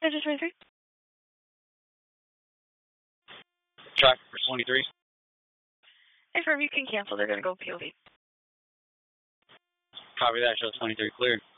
Message 23. Traffic for 23. Affirm, you can cancel. They're going to go POV. Copy that. Shows 23 clear.